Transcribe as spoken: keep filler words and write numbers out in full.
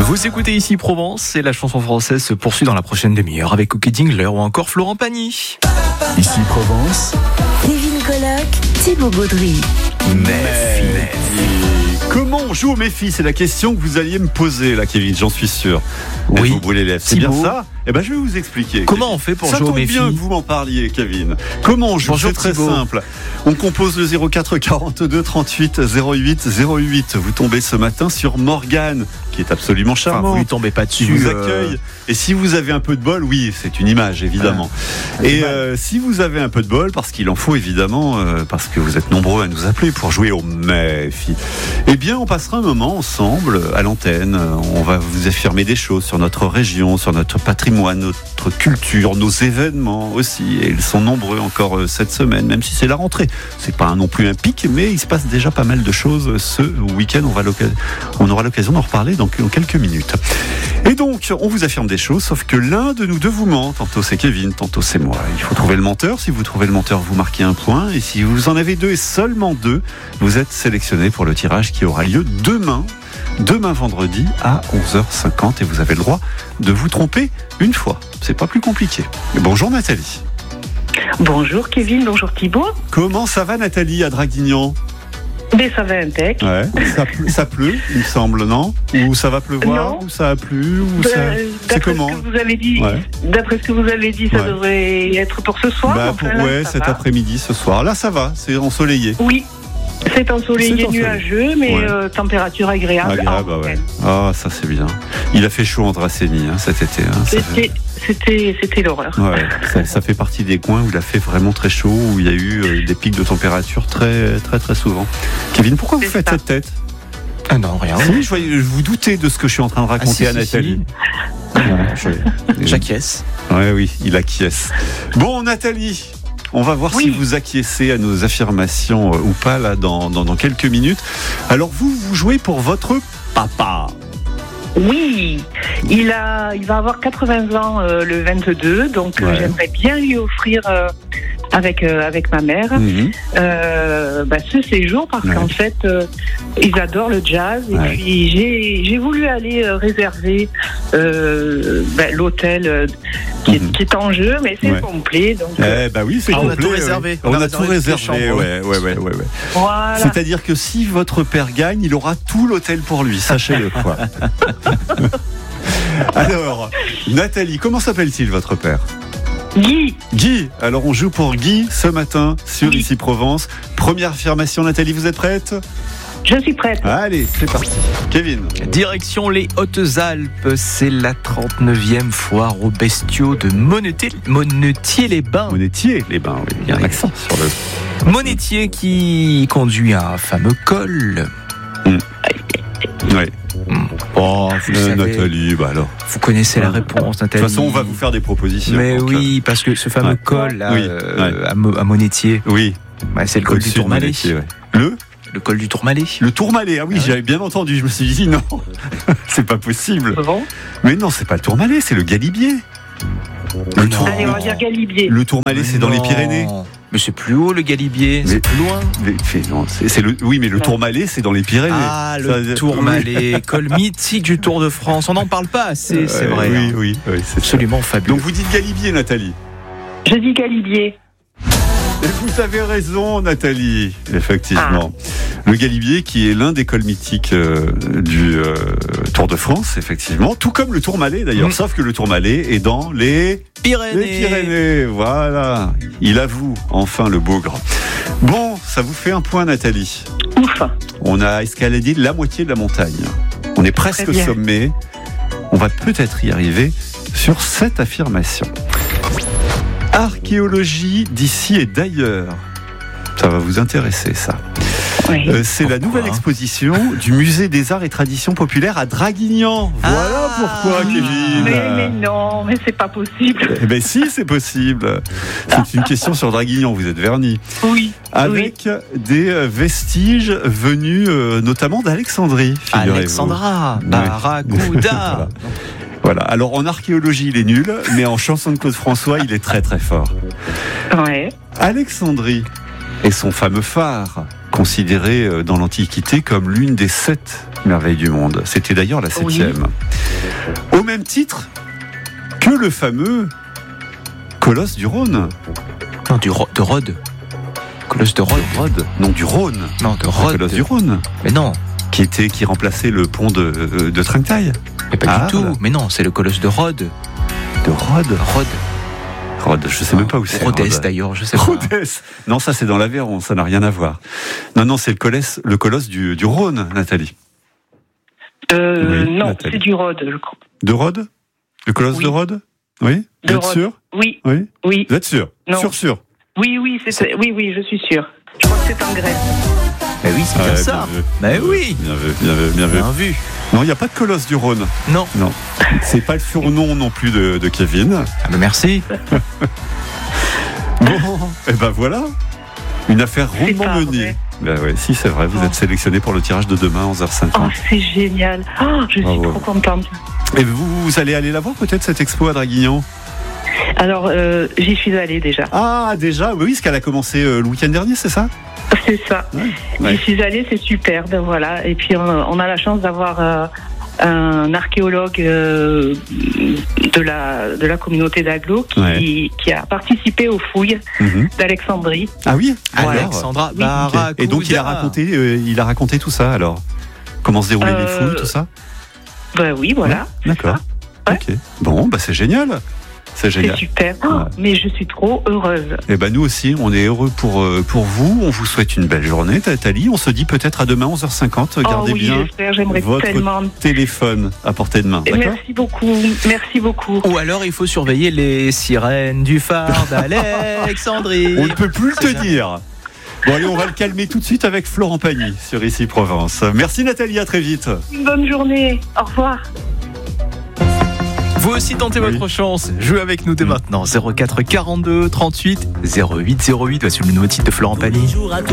Vous écoutez ici Provence et la chanson française se poursuit dans la prochaine demi-heure avec Cookie Dingler ou encore Florent Pagny. Ici Provence. Kevin Colloc, Thibaut Gaudry. Méfi. Comment on joue au Méfi? C'est la question que vous alliez me poser là, Kevin, j'en suis sûr. Oui. Vous brûlez les lèvres, c'est bien Thibaut. ça? Eh ben, je vais vous expliquer. Comment Kevin. on fait pour ça jouer au tombe Méfi? bien que vous m'en parliez, Kevin. Comment on joue? Bonjour, C'est très Thibaut. simple. On compose le zéro quatre quarante-deux trente-huit zéro huit zéro huit. Vous tombez ce matin sur Morgane, qui est absolument Enfin, charmante. vous lui tombez pas Qui dessus. vous euh, accueille. Et si vous avez un peu de bol, oui, c'est une image, évidemment. Ah, Et euh, si vous avez un peu de bol, parce qu'il en faut évidemment, euh, parce que vous êtes nombreux à nous appeler pour jouer au Méfi, eh bien, on passera un moment ensemble à l'antenne. On va vous affirmer des choses sur notre région, sur notre patrimoine, notre culture, nos événements aussi. Et ils sont nombreux encore euh, cette semaine, même si c'est la rentrée. C'est pas non plus un pic, mais il se passe déjà pas mal de choses ce week-end. On, va l'occasion- on aura l'occasion d'en reparler dans dans quelques minutes. Et donc, on vous affirme des choses, sauf que l'un de nous deux vous ment. Tantôt c'est Kevin, tantôt c'est moi. Il faut trouver le menteur. Si vous trouvez le menteur, vous marquez un point. Et si vous en avez deux et seulement deux, vous êtes sélectionné pour le tirage qui aura lieu demain. Demain vendredi à onze heures cinquante. Et vous avez le droit de vous tromper une fois. C'est pas plus compliqué. Et bonjour Nathalie. Bonjour Kevin, bonjour Thibaut. Comment ça va Nathalie à Draguignan? Mais ça va impec. Ouais, ça, pleut, ça pleut, il me semble, non? Ou ça va pleuvoir? Non. Ou ça a plu? Ou Ben, ça... C'est d'après comment? ce que vous avez dit, Ouais. d'après ce que vous avez dit, ça Ouais. devrait être pour ce soir. Bah, enfin, pour- là, ouais, ça cet va. après-midi, ce soir. Là, ça va, c'est ensoleillé. Oui, c'est ensoleillé, C'est ensoleillé. nuageux, mais Ouais. euh, température agréable. Agréable, Ah, bah ouais. ok. Ah, ça c'est bien. Il a fait chaud en Dracénie hein, cet été. Hein, ça fait... C'était, c'était, c'était l'horreur. Ouais, ça, ça fait partie des coins où il a fait vraiment très chaud, où il y a eu euh, des pics de température très, très, très souvent. Kevin, pourquoi vous C'est faites ça. cette tête? Ah non, rien. Si, je, voyais- je vous doutez de ce que je suis en train de raconter Ah, si, à si, Nathalie. si. J'acquiesce. Ouais, oui, il acquiesce. Bon, Nathalie, on va voir Oui. si vous acquiescez à nos affirmations euh, ou pas là dans, dans, dans quelques minutes. Alors vous, vous jouez pour votre papa. Oui, il a, il va avoir quatre-vingts ans euh, le vingt-deux, donc euh, Ouais. j'aimerais bien lui offrir euh, avec euh, avec ma mère Mhm. euh, bah, ce séjour parce Ouais. qu'en fait euh, ils adorent le jazz et Ouais. puis j'ai j'ai voulu aller euh, réserver euh, bah, l'hôtel euh, qui, est- Mhm. qui est en jeu, mais c'est Ouais. complet, donc euh, Eh bah oui, c'est Ah, on a complet. tout ouais. réservé. On, On a a, réservé tout toutes les réservé. chambres. Ouais, ouais, ouais, ouais, ouais. voilà. C'est-à-dire que si votre père gagne, il aura tout l'hôtel pour lui, sachez-le quoi. Alors, Nathalie, comment s'appelle-t-il votre père? Guy, Guy. Alors on joue pour Guy ce matin sur Oui. Ici Provence. Première affirmation, Nathalie, vous êtes prête? je suis prête. Allez, c'est parti. Kevin. Direction les Hautes-Alpes, c'est la trente-neuvième foire aux bestiaux de Monetier- Monetier-les-Bains. Monetier, les bains, oui. Il y a un accent sur le. Monetier qui conduit à un fameux col. Ouais. Oh, vous Euh, savez, Nathalie, bah alors. vous connaissez la réponse, De Nathalie. toute façon, on va vous faire des propositions. Mais donc, oui, parce que ce fameux Ouais. col là, Oui, euh, à, Mo- à Monetier, euh, Oui. ouais, c'est le col, du Sud, Tourmalet. Monetier, ouais. Le Le col du Tourmalet. Le Tourmalet. Ah oui, Ah ouais. j'avais bien entendu. Je me suis dit non, c'est pas possible. Bon. Mais non, c'est pas le Tourmalet, c'est le Galibier. Le, Non. Tour- Allez, on va dire Galibier. le Tourmalet, c'est dans les Non. Pyrénées. Mais c'est plus haut le Galibier, Mais- c'est plus loin. Mais, fait- non, c'est, c'est le, oui, mais le Non. Tourmalet, c'est dans les Pyrénées. Ah, le Ça- Tourmalet, col mythique du Tour de France. On n'en parle pas assez, c'est Euh, vrai. Oui, hein. oui, oui, c'est ça. Absolument fabuleux. Donc vous dites Galibier, Nathalie. Je dis Galibier. Et vous avez raison, Nathalie. Effectivement. Le Galibier, qui est l'un des cols mythiques euh, du euh, Tour de France, effectivement. Tout comme le Tourmalet, d'ailleurs. Mm. Sauf que le Tourmalet est dans les... Pyrénées. Les Pyrénées, voilà. Il avoue, enfin, le bougre. Bon, ça vous fait un point, Nathalie. Ouf. On a escaladé la moitié de la montagne. On est presque Très au bien. sommet. On va peut-être y arriver sur cette affirmation. Archéologie d'ici et d'ailleurs. Ça va vous intéresser, ça. Oui. Euh, c'est la Pourquoi nouvelle exposition du Musée des Arts et Traditions Populaires à Draguignan. Voilà Ah, pourquoi, Kevin. mais, mais non, mais c'est pas possible. Eh bien, si, c'est possible. C'est une question sur Draguignan, vous êtes vernis. Oui. Avec des euh, vestiges venus euh, notamment d'Alexandrie, figurez-vous. Alexandra, Oui. Barracuda. Voilà. Voilà. Alors, en archéologie, il est nul, mais en chanson de Claude François, il est très très fort. Ouais. Alexandrie, et son fameux phare, considéré dans l'Antiquité comme l'une des sept merveilles du monde. C'était d'ailleurs la septième. Oui. Au même titre que le fameux colosse du Rhône. Non, du Ro- de Rhodes. Colosse de Rhodes. Rhodes. Non, du Rhône. Non, de Rhodes. Le colosse du Rhône. Mais non. Qui était, qui remplaçait le pont de, de Trinquetail. Mais pas ah, du tout. Voilà. Mais non, c'est le colosse de Rhodes. De Rhodes. Rhodes. Rhodes, je sais même pas où c'est. Rhodes Rhodes. d'ailleurs, je sais pas. Rhodes. Non, ça c'est dans l'Aveyron, ça n'a rien à voir. Non, non, c'est le colosse, le colosse du, du Rhône, Nathalie. Euh, Oui, non, Nathalie. c'est du Rhodes, je crois. De Rhodes? Le colosse Oui. de Rhodes? Oui. De Vous êtes Rhodes. sûr? Oui, Oui. oui, Vous êtes sûr? Non. Sûr, sûr. oui, oui, c'est, oui, oui, je suis sûre. Je crois que c'est en Grèce. Mais oui, c'est bien Ouais, ça. bien vu. Mais oui. Bien vu, bien vu, bien vu. Bien vu. Non, il n'y a pas de colosse du Rhône. Non. Non. C'est pas le surnom non plus de, de Kevin. Ah, mais merci. Bon, et ben voilà. Une affaire C'est rondement pas menée. vrai. Ben ouais, si c'est vrai, vous Oh. êtes sélectionné pour le tirage de demain à onze heures Oh, cinquante. c'est génial. Oh, je suis Bravo. trop contente. Et vous, vous allez aller la voir peut-être cette expo à Draguignan? Alors, euh, j'y suis allée déjà. Ah déjà, oui, parce qu'elle a commencé euh, le week-end dernier, c'est ça? C'est ça. Ouais. J'y suis allée, c'est superbe, voilà. Et puis, on, on a la chance d'avoir euh, un archéologue euh, de la de la communauté d'Aglo qui, Ouais. qui a participé aux fouilles Mhm. d'Alexandrie. Ah oui. Alors, Alexandra Oui. Barracuda. et donc il a raconté, euh, il a raconté tout ça alors. Comment se déroulaient les Euh, fouilles, tout ça? Ben oui, voilà. Ouais, d'accord. Ouais. Ok. Bon, bah c'est génial. C'est C'est génial. super. Oh, Ouais. mais je suis trop heureuse. Et ben nous aussi, on est heureux pour euh, pour vous. On vous souhaite une belle journée, Nathalie. On se dit peut-être à demain onze heures cinquante. Gardez oh oui, bien j'espère, j'aimerais votre tellement. téléphone à portée de main. Et D'accord. merci beaucoup, merci beaucoup. Ou alors il faut surveiller les sirènes du phare d'Alexandrie. On ne peut plus le C'est ça. tenir. Bon allez, on va le calmer tout de suite avec Florent Pagny sur Ici Provence. Merci Nathalie, à très vite. Une bonne journée. Au revoir. Vous aussi tentez Oui. votre chance. Jouez avec nous dès Mm. maintenant. zéro quatre quarante-deux trente-huit zéro huit zéro huit. Voici le nouveau titre de Florent Pagny.